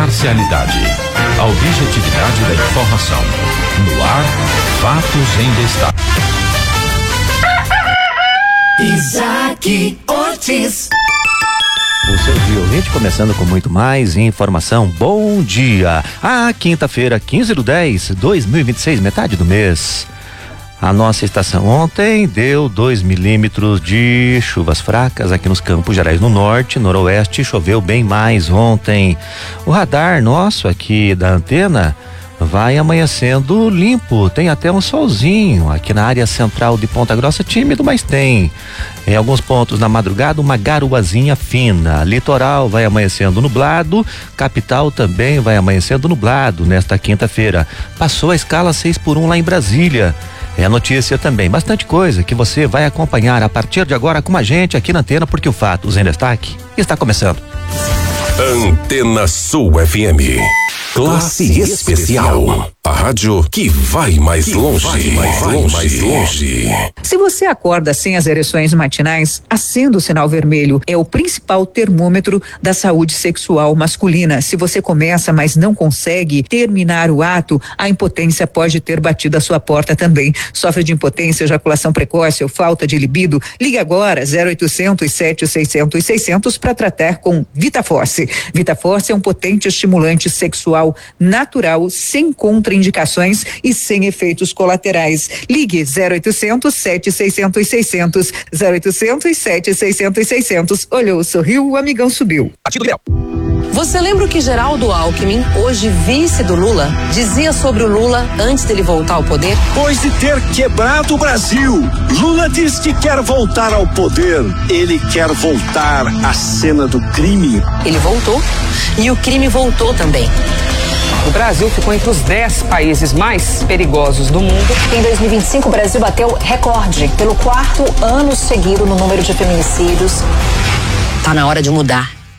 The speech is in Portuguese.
imparcialidade, a objetividade da informação. No ar, fatos em destaque. Isaac Ortiz. O seu dia ouvinte começando com muito mais informação. Bom dia! Quinta-feira, 15/10/2026, metade do mês. A nossa estação ontem deu 2 milímetros de chuvas fracas aqui nos Campos Gerais, no norte, noroeste, choveu bem mais ontem. O radar nosso aqui da antena vai amanhecendo limpo, tem até um solzinho aqui na área central de Ponta Grossa, tímido, mas tem. Em alguns pontos na madrugada, uma garoazinha fina. Litoral vai amanhecendo nublado, capital também vai amanhecendo nublado nesta quinta-feira. Passou a escala 6x1 lá em Brasília. É notícia também, bastante coisa que você vai acompanhar a partir de agora com a gente aqui na antena, porque o Fatos em Destaque está começando. Antena Sul FM. Classe Especial. A rádio que vai mais longe. Mais longe. Se você acorda sem as ereções matinais, acenda o sinal vermelho. É o principal termômetro da saúde sexual masculina. Se você começa, mas não consegue terminar o ato, a impotência pode ter batido a sua porta também. Sofre de impotência, ejaculação precoce ou falta de libido? Ligue agora 0800 700 600 para tratar com VitaForce. VitaForce é um potente estimulante sexual natural, sem contraindicações e sem efeitos colaterais. Ligue 0800 700 600, 0800 700 600. Olhou, sorriu, o amigão subiu. Você lembra o que Geraldo Alckmin, hoje vice do Lula, dizia sobre o Lula antes dele voltar ao poder? Depois de ter quebrado o Brasil, Lula diz que quer voltar ao poder. Ele quer voltar à cena do crime. Ele voltou e o crime voltou também. O Brasil ficou entre os 10 países mais perigosos do mundo. Em 2025, o Brasil bateu recorde pelo 4º ano seguido no número de feminicídios. Tá na hora de mudar.